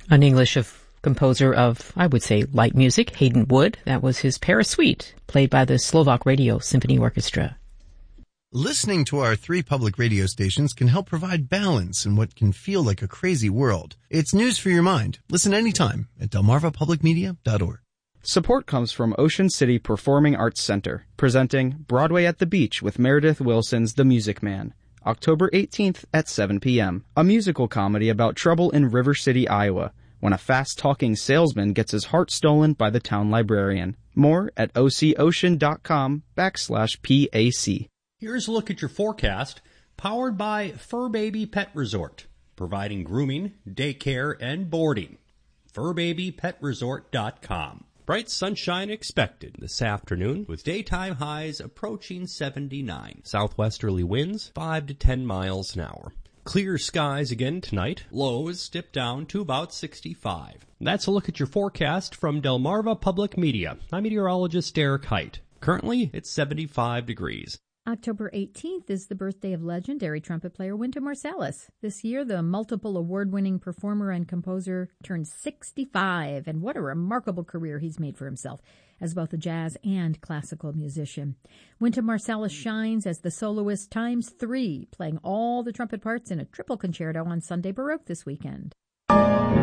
An English composer of, I would say, light music, Hayden Wood. That was his Paris Suite, played by the Slovak Radio Symphony Orchestra. Listening to our 3 public radio stations can help provide balance in what can feel like a crazy world. It's news for your mind. Listen anytime at delmarvapublicmedia.org. Support comes from Ocean City Performing Arts Center, presenting Broadway at the Beach with Meredith Wilson's The Music Man, October 18th at 7 p.m., a musical comedy about trouble in River City, Iowa, when a fast-talking salesman gets his heart stolen by the town librarian. More at ococean.com/PAC. Here's a look at your forecast, powered by Fur Baby Pet Resort, providing grooming, daycare, and boarding. FurBabyPetResort.com. Bright sunshine expected this afternoon, with daytime highs approaching 79. Southwesterly winds 5 to 10 miles an hour. Clear skies again tonight. Lows dip down to about 65. That's a look at your forecast from Delmarva Public Media. I'm meteorologist Derek Height. Currently, it's 75 degrees. October 18th is the birthday of legendary trumpet player Wynton Marsalis. This year, the multiple award-winning performer and composer turned 65, and what a remarkable career he's made for himself as both a jazz and classical musician. Wynton Marsalis shines as the soloist ×3, playing all the trumpet parts in a triple concerto on Sunday Baroque this weekend.